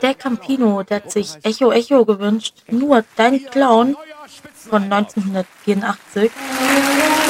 Der Campino, der hat sich Echo Echo gewünscht. Nur dein Clown von 1984.